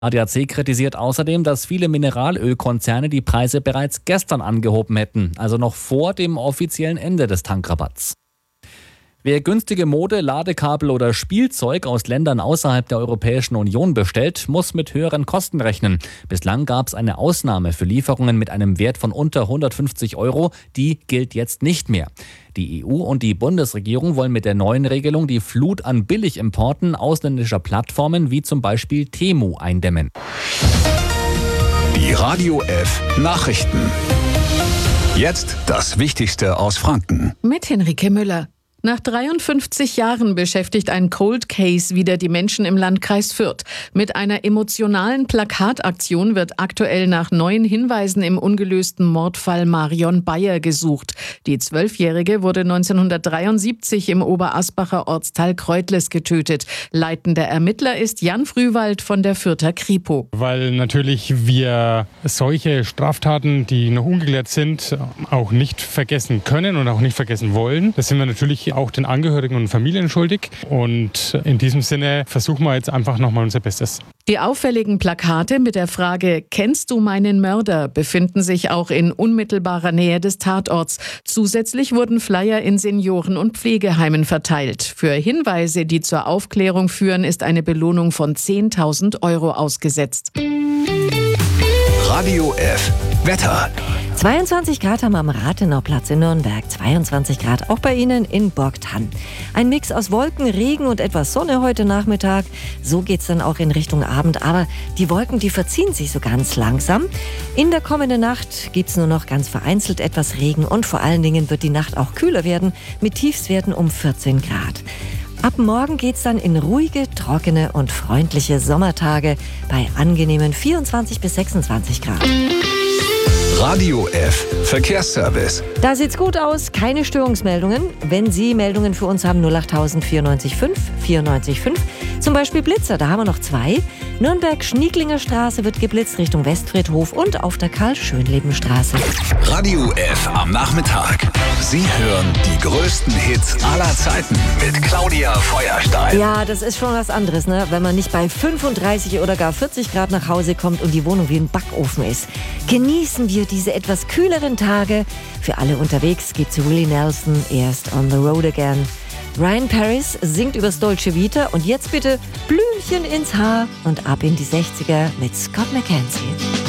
ADAC kritisiert außerdem, dass viele Mineralölkonzerne die Preise bereits gestern angehoben hätten, also noch vor dem offiziellen Ende des Tankrabatts. Wer günstige Mode, Ladekabel oder Spielzeug aus Ländern außerhalb der Europäischen Union bestellt, muss mit höheren Kosten rechnen. Bislang gab es eine Ausnahme für Lieferungen mit einem Wert von unter 150 €. Die gilt jetzt nicht mehr. Die EU und die Bundesregierung wollen mit der neuen Regelung die Flut an Billigimporten ausländischer Plattformen wie zum Beispiel Temu eindämmen. Die Radio F Nachrichten. Jetzt das Wichtigste aus Franken. Mit Henrike Müller. Nach 53 Jahren beschäftigt ein Cold Case wieder die Menschen im Landkreis Fürth. Mit einer emotionalen Plakataktion wird aktuell nach neuen Hinweisen im ungelösten Mordfall Marion Bayer gesucht. Die 12-Jährige wurde 1973 im Oberasbacher Ortsteil Kreutles getötet. Leitender Ermittler ist Jan Frühwald von der Fürther Kripo. Weil natürlich wir solche Straftaten, die noch ungeklärt sind, auch nicht vergessen können und auch nicht vergessen wollen. Das sind wir natürlich auch den Angehörigen und Familien schuldig. Und in diesem Sinne versuchen wir jetzt einfach nochmal unser Bestes. Die auffälligen Plakate mit der Frage „Kennst du meinen Mörder?" befinden sich auch in unmittelbarer Nähe des Tatorts. Zusätzlich wurden Flyer in Senioren- und Pflegeheimen verteilt. Für Hinweise, die zur Aufklärung führen, ist eine Belohnung von 10.000 € ausgesetzt. Radio F Wetter. 22 Grad haben wir am Rathenauplatz in Nürnberg, 22 Grad auch bei Ihnen in Borgtann. Ein Mix aus Wolken, Regen und etwas Sonne heute Nachmittag. So geht's dann auch in Richtung Abend, aber die Wolken, die verziehen sich so ganz langsam. In der kommenden Nacht gibt's nur noch ganz vereinzelt etwas Regen und vor allen Dingen wird die Nacht auch kühler werden mit Tiefstwerten um 14 Grad. Ab morgen geht's dann in ruhige, trockene und freundliche Sommertage bei angenehmen 24 bis 26 Grad. Radio F Verkehrsservice. Da sieht's gut aus, keine Störungsmeldungen. Wenn Sie Meldungen für uns haben, 08000 94 5 94 5. Zum Beispiel Blitzer, da haben wir noch 2. Nürnberg-Schnieklinger Straße wird geblitzt Richtung Westfriedhof und auf der Karl-Schönleben-Straße. Radio F am Nachmittag. Sie hören die größten Hits aller Zeiten mit Claudia Feuerstein. Ja, das ist schon was anderes, ne? Wenn man nicht bei 35 oder gar 40 Grad nach Hause kommt und die Wohnung wie ein Backofen ist. Genießen wir diese etwas kühleren Tage. Für alle unterwegs gibt's Willie Nelson, erst On the Road Again. Ryan Paris singt übers Dolce Vita und jetzt bitte Blümchen ins Haar und ab in die 60er mit Scott McKenzie.